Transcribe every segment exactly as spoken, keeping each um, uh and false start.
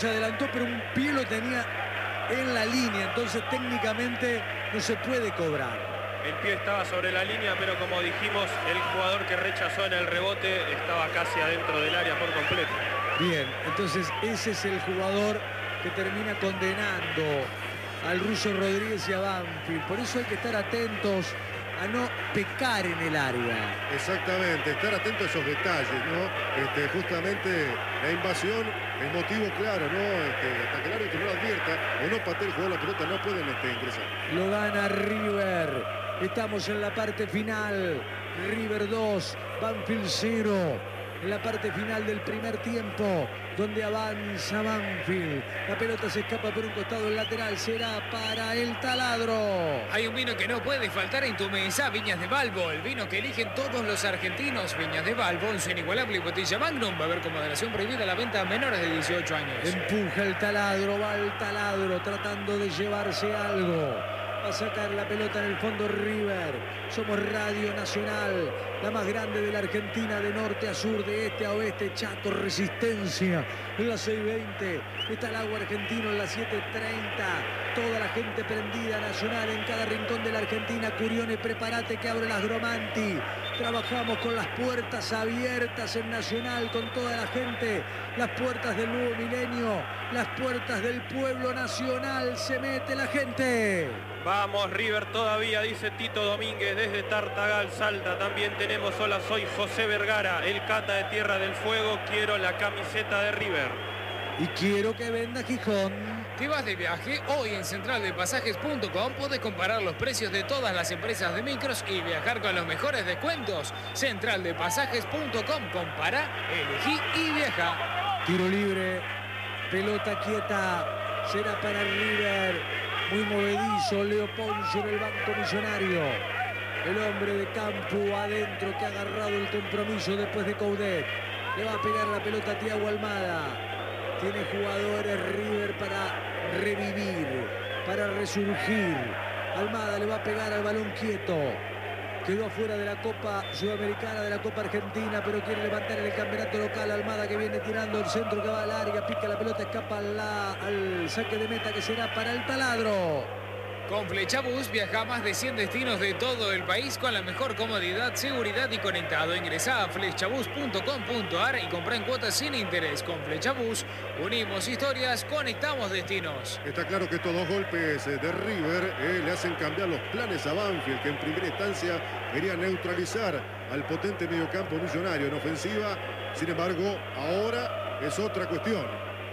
Se adelantó, pero un pie lo tenía en la línea, entonces técnicamente no se puede cobrar. El pie estaba sobre la línea, pero como dijimos, el jugador que rechazó en el rebote estaba casi adentro del área por completo. Bien, entonces ese es el jugador que termina condenando al ruso Rodríguez y a Banfield. Por eso hay que estar atentos a no pecar en el área. Exactamente, estar atento a esos detalles, ¿no? Este, justamente la invasión, el motivo claro, ¿no? Este, hasta que el árbitro no lo advierta o no patee el jugador la pelota, no pueden este, ingresar. Lo gana River. Estamos en la parte final. River dos, Banfield cero. En la parte final del primer tiempo, donde avanza Banfield. La pelota se escapa por un costado, el lateral será para el Taladro. Hay un vino que no puede faltar en tu mesa, Viñas de Balbo, el vino que eligen todos los argentinos. Viñas de Balbo, en su inigualable botella Magnum, va a haber con moderación prohibida la venta a menores de dieciocho años. Empuja el Taladro, va el Taladro tratando de llevarse algo. Va a sacar la pelota en el fondo River. Somos Radio Nacional, la más grande de la Argentina, de norte a sur, de este a oeste. Chaco, Resistencia. En la seis veinte está el agua argentino en la siete treinta. Toda la gente prendida, Nacional en cada rincón de la Argentina. Curione, prepárate que abre las Gromanti. Trabajamos con las puertas abiertas en Nacional, con toda la gente. Las puertas del nuevo milenio, las puertas del pueblo nacional. Se mete la gente. Vamos River todavía, dice Tito Domínguez desde Tartagal, Salta. También tenemos, hola, soy José Vergara, el Cata de Tierra del Fuego. Quiero la camiseta de River. Y quiero que venda Gijón. ¿Te vas de viaje? Hoy en central de pasajes punto com podés comparar los precios de todas las empresas de micros y viajar con los mejores descuentos. central de pasajes punto com, compara, elegí y viaja. Tiro libre, pelota quieta, será para River. Muy movedizo, Leo Ponce en el banco millonario. El hombre de campo adentro que ha agarrado el compromiso después de Coudet. Le va a pegar la pelota a Thiago Almada. Tiene jugadores River para revivir, para resurgir. Almada le va a pegar al balón quieto. Quedó afuera de la Copa Sudamericana, de la Copa Argentina, pero quiere levantar en el campeonato local. Almada que viene tirando el centro que va al área, pica la pelota, escapa la, al saque de meta que será para el Taladro. Con Flechabús viaja a más de cien destinos de todo el país con la mejor comodidad, seguridad y conectado. Ingresá a flechabús punto com punto ar y comprá en cuotas sin interés. Con Flechabús unimos historias, conectamos destinos. Está claro que estos dos golpes de River eh, le hacen cambiar los planes a Banfield, que en primera instancia quería neutralizar al potente mediocampo millonario en ofensiva. Sin embargo, ahora es otra cuestión.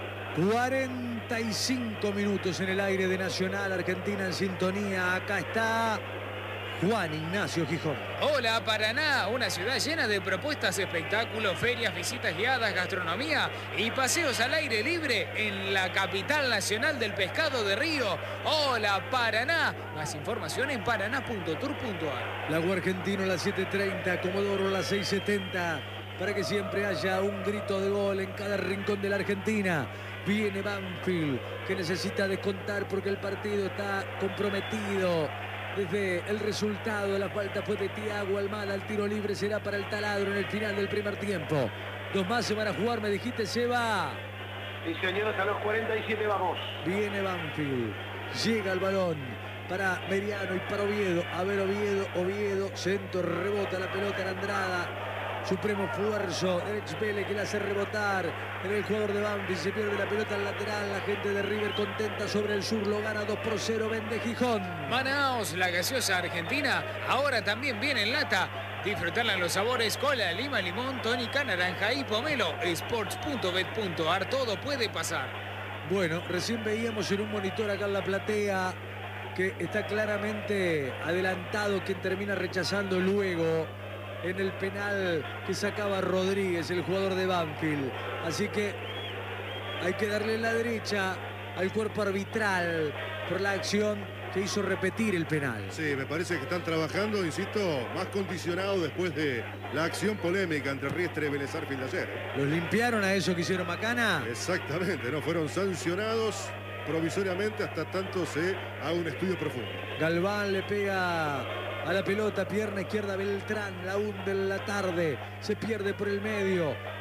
cuarenta y cinco minutos en el aire de Nacional, Argentina en sintonía. Acá está Juan Ignacio Gijón. Hola Paraná, una ciudad llena de propuestas, espectáculos, ferias, visitas guiadas, gastronomía y paseos al aire libre en la capital nacional del pescado de Río. Hola Paraná, más información en paraná punto tour punto ar. Lago Argentino a las siete treinta, Comodoro a las seis setenta, para que siempre haya un grito de gol en cada rincón de la Argentina. Viene Banfield, que necesita descontar porque el partido está comprometido. Desde el resultado, la falta fue de Thiago Almada. El tiro libre será para el Taladro en el final del primer tiempo. Dos más se van a jugar, me dijiste, Seba. Misioneros a los cuarenta y siete, vamos. Viene Banfield, llega el balón para Meriano y para Oviedo. A ver, Oviedo, Oviedo, centro, rebota la pelota en Andrada. Supremo esfuerzo del Expele que le hace rebotar en el jugador de Banfield. Se pierde la pelota al lateral. La gente de River contenta sobre el sur. Lo gana dos por cero. Vende Gijón. Manaos, la gaseosa argentina, ahora también viene en lata. Disfrutarla en los sabores cola, lima, limón, tónica, naranja y pomelo. sports punto bet punto ar, todo puede pasar. Bueno, recién veíamos en un monitor acá en la platea que está claramente adelantado quien termina rechazando luego en el penal que sacaba Rodríguez, el jugador de Banfield. Así que hay que darle la derecha al cuerpo arbitral por la acción que hizo repetir el penal. Sí, me parece que están trabajando, insisto, más condicionado después de la acción polémica entre Riestre y Vélez Arfield ayer. ¿Los limpiaron a eso que hicieron Macana? Exactamente, no fueron sancionados provisoriamente hasta tanto se haga un estudio profundo. Galván le pega a la pelota, pierna izquierda Beltrán, la hunde en la tarde, se pierde por el medio,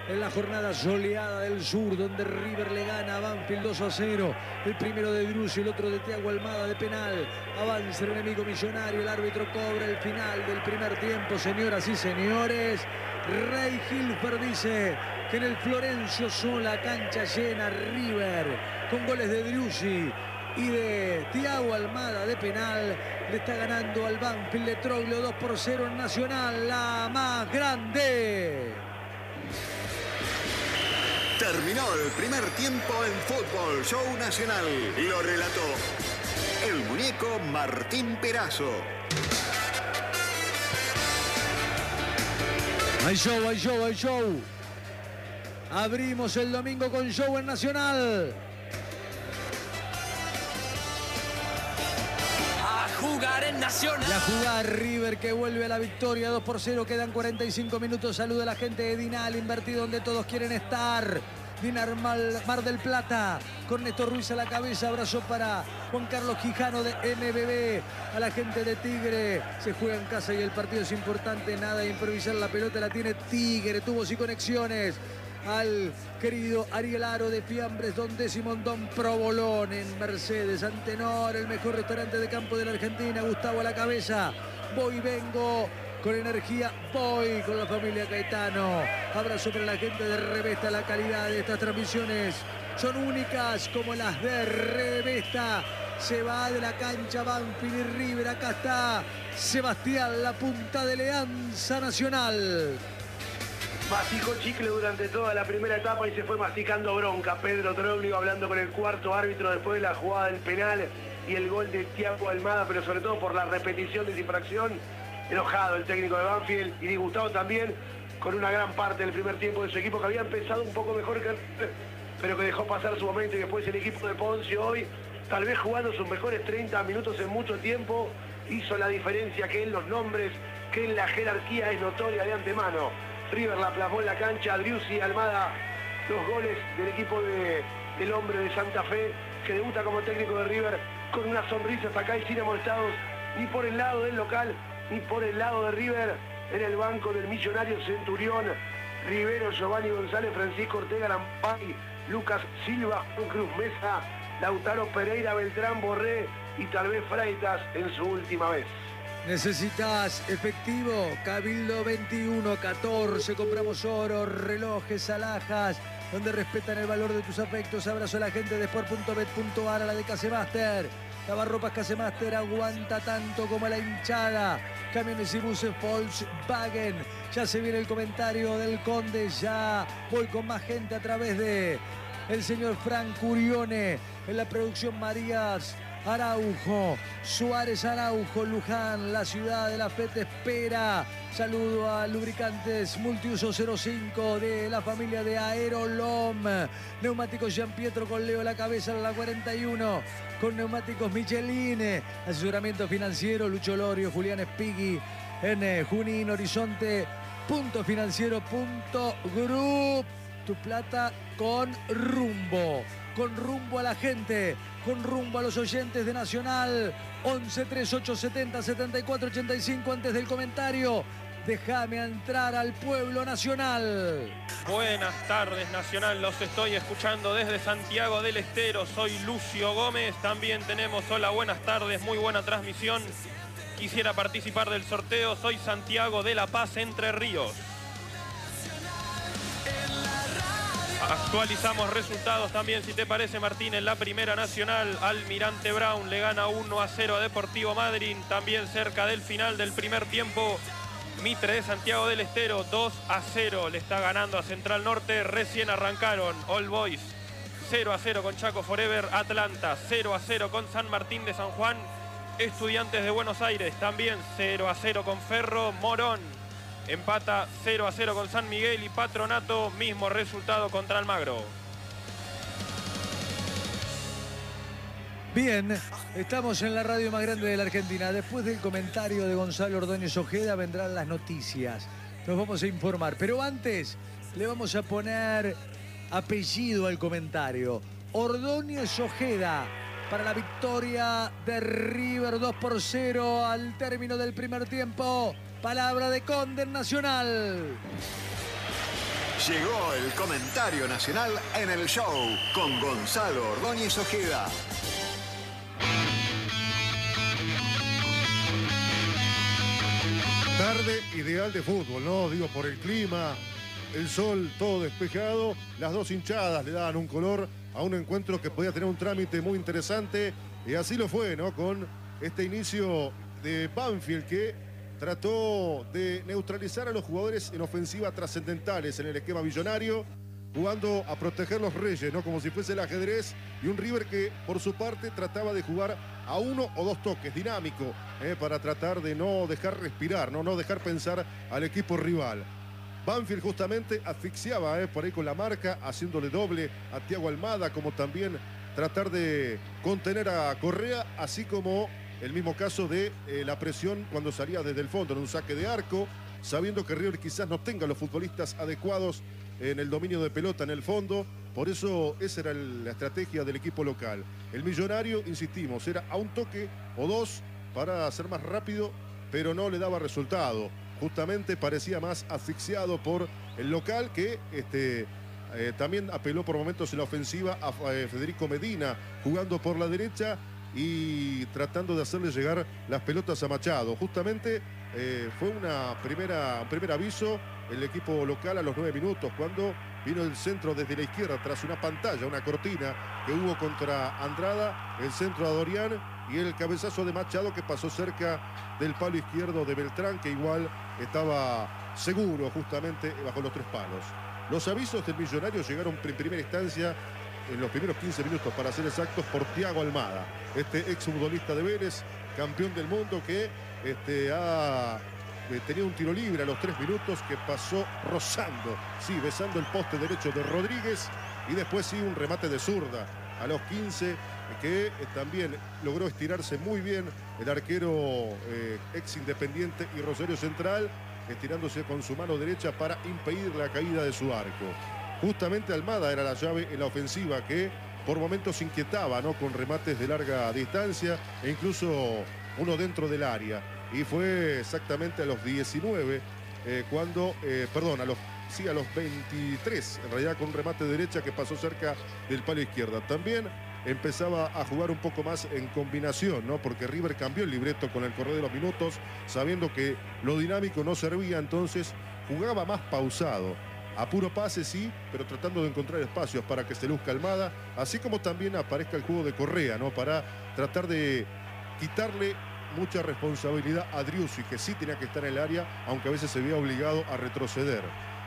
en la jornada soleada del sur, donde River le gana a Banfield dos a cero. El primero de Driussi, el otro de Thiago Almada de penal. Avanza el enemigo millonario, el árbitro cobra el final del primer tiempo. Señoras y señores, Ray Hilfer dice que en el Florencio Sola, cancha llena, River, con goles de Driussi y de Thiago Almada de penal, le está ganando al Banfield de Troglio dos por cero en Nacional, la más grande. Terminó el primer tiempo en Fútbol Show Nacional. Lo relató el muñeco Martín Perazo. Hay show, hay show, hay show. Abrimos el domingo con show en Nacional. A jugar en Nacional. Y a jugar River, que vuelve a la victoria dos por cero. Quedan cuarenta y cinco minutos. Saluda a la gente de Dinal, invertido donde todos quieren estar. Dinar Mar del Plata, con Néstor Ruiz a la cabeza. Abrazo para Juan Carlos Quijano de N B B. A la gente de Tigre. Se juega en casa y el partido es importante. Nada de improvisar, la pelota la tiene Tigre. Tubos y conexiones. Al querido Ariel Aro de Fiambres, Don Décimo, Don Provolón en Mercedes. Antenor, el mejor restaurante de campo de la Argentina. Gustavo a la cabeza. Voy, vengo. Con energía voy con la familia Caetano. Abrazo para la gente de Revesta. La calidad de estas transmisiones son únicas como las de Revesta. Se va de la cancha Banfield y River. Acá está Sebastián, la punta de Leanza Nacional. Masticó chicle durante toda la primera etapa y se fue masticando bronca. Pedro Troglio hablando con el cuarto árbitro después de la jugada del penal y el gol de Thiago Almada, pero sobre todo por la repetición de esa infracción. Enojado el técnico de Banfield y disgustado también con una gran parte del primer tiempo de su equipo, que había empezado un poco mejor que pero que dejó pasar su momento, y después el equipo de Poncio hoy, tal vez jugando sus mejores treinta minutos en mucho tiempo, hizo la diferencia que en los nombres, que en la jerarquía es notoria de antemano. River la plasmó en la cancha, Driussi, Almada, los goles del equipo de, del hombre de Santa Fe, que debuta como técnico de River con una sonrisa hasta acá y sin amolestados, ni por el lado del local, ni por el lado de River. En el banco del millonario Centurión, Rivero, Giovanni González, Francisco Ortega Lampay, Lucas Silva, Juan Cruz Mesa, Lautaro Pereira, Beltrán Borré y tal vez Freitas en su última vez. ¿Necesitas efectivo? Cabildo veintiuno catorce. Compramos oro, relojes, alhajas, donde respetan el valor de tus afectos. Abrazo a la gente de sport punto bet punto ar, a la de Casemaster. Lavarropas Casemaster aguanta tanto como la hinchada. Camiones y buses Volkswagen. Ya se viene el comentario del Conde. Ya voy con más gente a través de el señor Frank Curione. En la producción Marías Araujo, Suárez Araujo, Luján, la ciudad de la fe te espera. Saludo a Lubricantes Multiuso cero cinco de la familia de Aerolom. Neumáticos Gian Pietro con Leo la cabeza en la cuarenta y uno. Con neumáticos Michelin. Asesoramiento financiero Lucho Lorio, Julián Espigui en eh, Junín, Horizonte. Punto financiero, punto group. Tu plata con rumbo. Con rumbo a la gente, con rumbo a los oyentes de Nacional. once treinta y ocho setenta setenta y cuatro ochenta y cinco. Antes del comentario, déjame entrar al pueblo nacional. Buenas tardes, Nacional. Los estoy escuchando desde Santiago del Estero. Soy Lucio Gómez. También tenemos hola, buenas tardes, muy buena transmisión. Quisiera participar del sorteo. Soy Santiago de La Paz, Entre Ríos. Actualizamos resultados también, si te parece, Martín. En la Primera Nacional, Almirante Brown le gana uno a cero a Deportivo Madryn. También cerca del final del primer tiempo, Mitre de Santiago del Estero dos a cero le está ganando a Central Norte. Recién arrancaron All Boys cero a cero con Chaco Forever. Atlanta cero a cero con San Martín de San Juan. Estudiantes de Buenos Aires también cero a cero con Ferro. Morón empata cero a cero con San Miguel, y Patronato mismo resultado contra Almagro. Bien, estamos en la radio más grande de la Argentina. Después del comentario de Gonzalo Ordóñez Ojeda vendrán las noticias. Nos vamos a informar, pero antes le vamos a poner apellido al comentario. Ordóñez Ojeda para la victoria de River dos por cero al término del primer tiempo. Palabra de Conde Nacional. Llegó el comentario nacional en el show con Gonzalo Ordóñez Ojeda. Tarde ideal de fútbol, ¿no? Digo, por el clima, el sol todo despejado, las dos hinchadas le daban un color a un encuentro que podía tener un trámite muy interesante, y así lo fue, ¿no? Con este inicio de Banfield que trató de neutralizar a los jugadores en ofensiva trascendentales en el esquema millonario, jugando a proteger los reyes, ¿no? Como si fuese el ajedrez, y un River que por su parte trataba de jugar a uno o dos toques, dinámico, eh, para tratar de no dejar respirar, no, no dejar pensar al equipo rival. Banfield justamente asfixiaba eh, por ahí con la marca, haciéndole doble a Thiago Almada, como también tratar de contener a Correa, así como el mismo caso de eh, la presión cuando salía desde el fondo en un saque de arco, sabiendo que River quizás no tenga los futbolistas adecuados en el dominio de pelota en el fondo. Por eso esa era el, la estrategia del equipo local. El millonario, insistimos, era a un toque o dos para ser más rápido, pero no le daba resultado. Justamente parecía más asfixiado por el local, que este, eh, también apeló por momentos en la ofensiva a eh, Federico Medina, jugando por la derecha y tratando de hacerle llegar las pelotas a Machado. Justamente eh, fue una primera, un primer aviso el equipo local a los nueve minutos, cuando vino el centro desde la izquierda tras una pantalla, una cortina que hubo contra Andrada, el centro a Dorian y el cabezazo de Machado que pasó cerca del palo izquierdo de Beltrán, que igual estaba seguro justamente bajo los tres palos. Los avisos del millonario llegaron en primera instancia en los primeros quince minutos, para ser exactos, por Thiago Almada, este exfutbolista de Vélez, campeón del mundo, que este, ha eh, tenido un tiro libre a los tres minutos que pasó rozando, sí, besando el poste derecho de Rodríguez, y después sí un remate de zurda a los quince, que eh, también logró estirarse muy bien el arquero eh, ex Independiente y Rosario Central, estirándose con su mano derecha para impedir la caída de su arco. Justamente Almada era la llave en la ofensiva, que por momentos inquietaba, ¿no? Con remates de larga distancia e incluso uno dentro del área. Y fue exactamente a los diecinueve, eh, cuando, eh, perdón, a los, sí, a los veintitrés, en realidad, con un remate de derecha que pasó cerca del palo izquierda. También empezaba a jugar un poco más en combinación, ¿no? Porque River cambió el libreto con el correr de los minutos, sabiendo que lo dinámico no servía, entonces jugaba más pausado. A puro pase, sí, pero tratando de encontrar espacios para que se luzca Almada, así como también aparezca el juego de Correa, ¿no? Para tratar de quitarle mucha responsabilidad a Driussi, que sí tenía que estar en el área, aunque a veces se veía obligado a retroceder.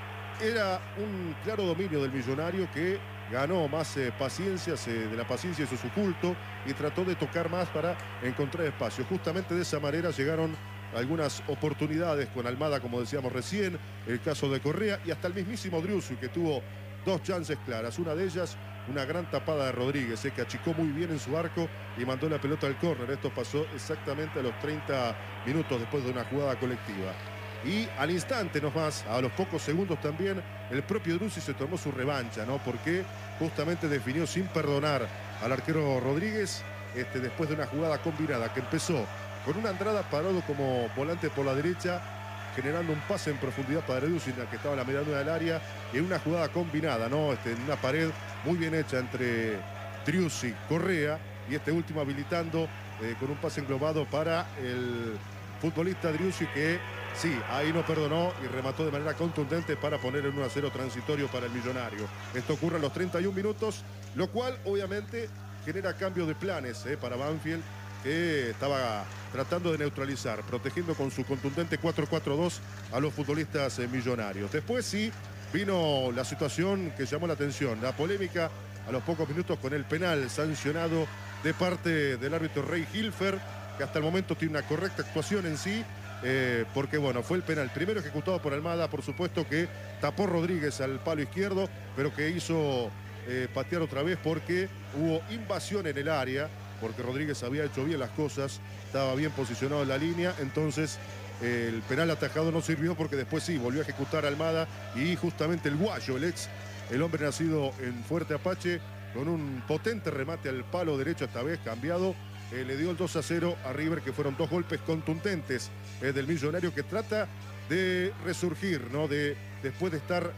Era un claro dominio del millonario, que ganó más eh, paciencia, se, de la paciencia hizo su culto y trató de tocar más para encontrar espacio. Justamente de esa manera llegaron algunas oportunidades con Almada, como decíamos recién, el caso de Correa y hasta el mismísimo Driussi, que tuvo dos chances claras. Una de ellas, una gran tapada de Rodríguez, eh, que achicó muy bien en su arco y mandó la pelota al córner. Esto pasó exactamente a los treinta minutos después de una jugada colectiva. Y al instante nomás, a los pocos segundos también, el propio Driussi se tomó su revancha, ¿no? Porque justamente definió sin perdonar al arquero Rodríguez, este, después de una jugada combinada que empezó con una Andrada parado como volante por la derecha, generando un pase en profundidad para Driussi, que estaba en la medianera del área, y en una jugada combinada, ¿no? Este, en una pared muy bien hecha entre Driussi, Correa, y este último habilitando eh, con un pase englobado para el futbolista Driussi, que sí, ahí no perdonó y remató de manera contundente para poner en uno a cero transitorio para el millonario. Esto ocurre a los treinta y un minutos, lo cual obviamente genera cambio de planes eh, para Banfield, que estaba tratando de neutralizar, protegiendo con su contundente cuatro cuatro dos a los futbolistas eh, millonarios. Después sí vino la situación que llamó la atención, la polémica a los pocos minutos con el penal sancionado de parte del árbitro Rey Hilfer, que hasta el momento tiene una correcta actuación en sí, eh, porque bueno, fue el penal primero ejecutado por Almada, por supuesto, que tapó Rodríguez al palo izquierdo, pero que hizo eh, patear otra vez porque hubo invasión en el área, porque Rodríguez había hecho bien las cosas, estaba bien posicionado en la línea, entonces eh, el penal atajado no sirvió, porque después sí, volvió a ejecutar Almada, y justamente el guayo, el ex, el hombre nacido en Fuerte Apache, con un potente remate al palo derecho, esta vez cambiado, eh, le dio el dos a cero a River, que fueron dos golpes contundentes eh, del millonario, que trata de resurgir, ¿no? De, después de estar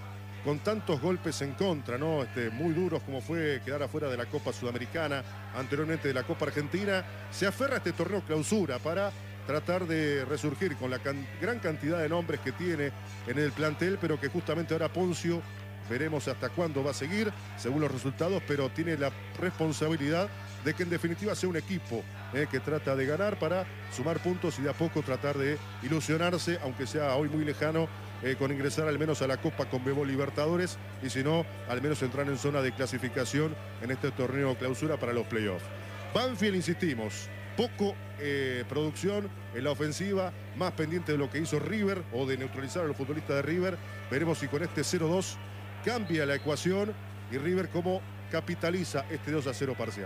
con tantos golpes en contra, ¿no? Este, muy duros como fue quedar afuera de la Copa Sudamericana, anteriormente de la Copa Argentina, se aferra a este torneo clausura para tratar de resurgir con la can gran cantidad de nombres que tiene en el plantel, pero que justamente ahora Poncio, veremos hasta cuándo va a seguir, según los resultados, pero tiene la responsabilidad de que en definitiva sea un equipo eh, que trata de ganar para sumar puntos y de a poco tratar de ilusionarse, aunque sea hoy muy lejano, eh, con ingresar al menos a la Copa Conmebol Libertadores y si no, al menos entrar en zona de clasificación en este torneo clausura para los playoffs. Banfield, insistimos, poco eh, producción en la ofensiva, más pendiente de lo que hizo River o de neutralizar a los futbolistas de River. Veremos si con este cero dos cambia la ecuación y River cómo capitaliza este dos a cero parcial.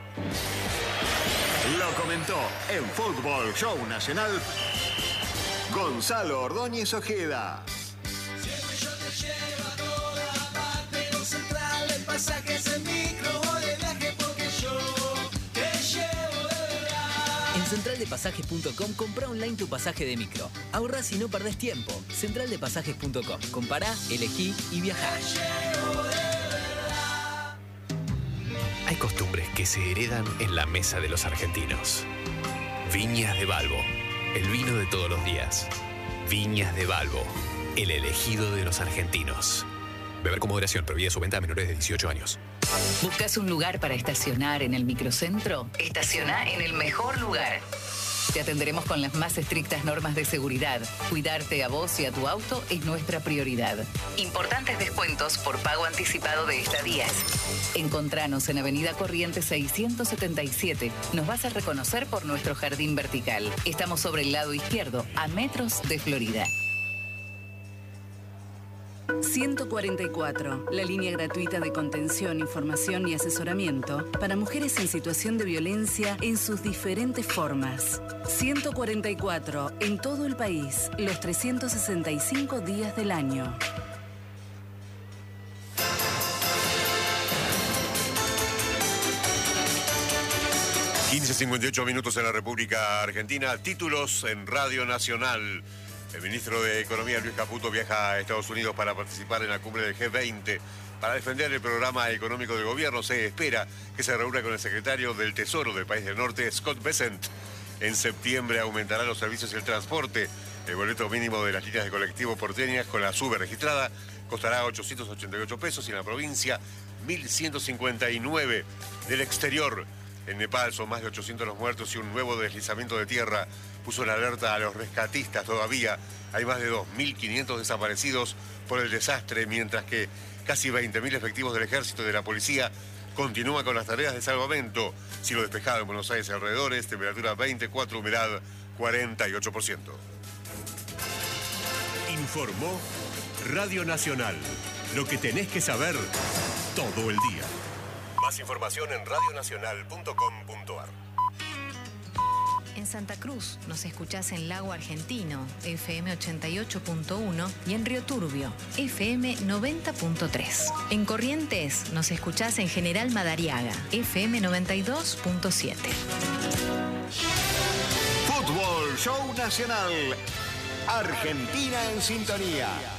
Lo comentó en Fútbol Show Nacional Gonzalo Ordóñez Ojeda. Siempre yo te llevo a toda parte, en Central de Pasajes en micro o de viaje porque yo te llevo de verdad. En central de pasajes punto com compra online tu pasaje de micro. Ahorrás y no perdés tiempo. central de pasajes punto com. Compará, elegí y viajá. Hay costumbres que se heredan en la mesa de los argentinos. Viñas de Balbo, el vino de todos los días. Viñas de Balbo, el elegido de los argentinos. Beber con moderación, prohibida su venta a menores de dieciocho años. ¿Buscas un lugar para estacionar en el microcentro? Estaciona en el mejor lugar. Te atenderemos con las más estrictas normas de seguridad. Cuidarte a vos y a tu auto es nuestra prioridad. Importantes descuentos por pago anticipado de estadías. Encontranos en Avenida Corrientes seiscientos setenta y siete. Nos vas a reconocer por nuestro jardín vertical. Estamos sobre el lado izquierdo, a metros de Florida. ciento cuarenta y cuatro, la línea gratuita de contención, información y asesoramiento para mujeres en situación de violencia en sus diferentes formas. ciento cuarenta y cuatro, en todo el país, los trescientos sesenta y cinco días del año. quince cincuenta y ocho minutos en la República Argentina. Títulos en Radio Nacional. El ministro de Economía, Luis Caputo, viaja a Estados Unidos para participar en la cumbre del G veinte. Para defender el programa económico del gobierno, se espera que se reúna con el secretario del Tesoro del país del norte, Scott Bessent. En septiembre aumentarán los servicios y el transporte. El boleto mínimo de las líneas de colectivo porteñas con la SUBE registrada costará ochocientos ochenta y ocho pesos y en la provincia mil ciento cincuenta y nueve. Del exterior, en Nepal son más de ochocientos los muertos y un nuevo deslizamiento de tierra puso en alerta a los rescatistas. Todavía hay más de dos mil quinientos desaparecidos por el desastre, mientras que casi veinte mil efectivos del ejército y de la policía continúan con las tareas de salvamento. Cielo despejado en Buenos Aires y alrededores, temperatura veinticuatro, humedad cuarenta y ocho por ciento. Informó Radio Nacional. Lo que tenés que saber todo el día. Más información en radio nacional punto com punto ar. En Santa Cruz nos escuchás en Lago Argentino, F M ochenta y ocho punto uno, y en Río Turbio, F M noventa punto tres. En Corrientes nos escuchás en General Madariaga, F M noventa y dos punto siete. Fútbol Show Nacional. Argentina en sintonía.